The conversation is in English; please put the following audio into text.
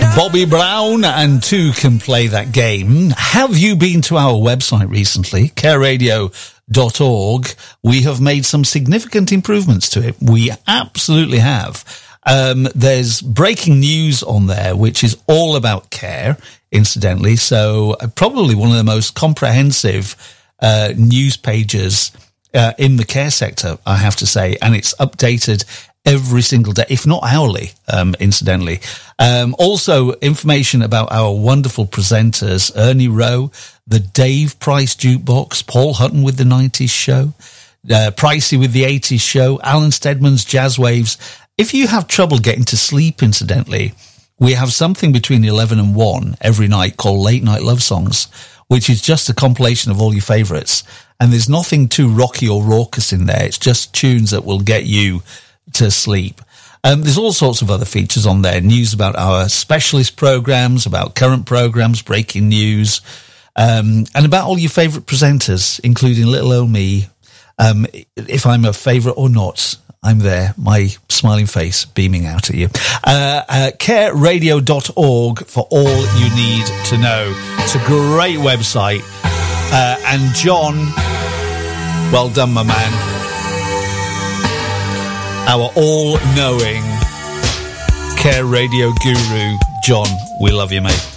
Bobby Brown and Two Can Play That Game. Have you been to our website recently, careradio.org? We have made some significant improvements to it. We absolutely have. There's breaking news on there, which is all about care, incidentally. So probably one of the most comprehensive news pages in the care sector, I have to say. And it's updated every single day, if not hourly, incidentally. Also, information about our wonderful presenters, Ernie Rowe, the Dave Price Jukebox, Paul Hutton with the 90s show, Pricey with the 80s show, Alan Steadman's Jazz Waves. If you have trouble getting to sleep, incidentally, we have something between 11 and 1 every night called Late Night Love Songs, which is just a compilation of all your favourites. And there's nothing too rocky or raucous in there. It's just tunes that will get you to sleep. There's all sorts of other features on there. News about our specialist programs, about current programs, breaking news, and about all your favourite presenters, including little old me. If I'm a favourite or not, I'm there, my smiling face beaming out at you. Careradio.org for all you need to know. It's a great website. And John, well done, my man. Our all-knowing Care Radio guru, John. We love you, mate.